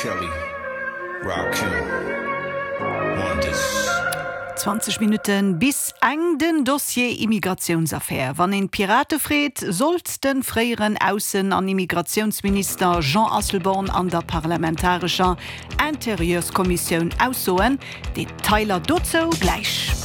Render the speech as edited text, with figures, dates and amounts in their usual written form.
Kelly, Rakim, Wonders. 20 Minuten bis eng den Dossier Immigrationsaffaire. Wann en Piratefred sollt den freieren Außen- an Immigrationsminister Jean Asselborn an der parlamentarischer Interieurskommission aussoen, Detailer dazu gleich.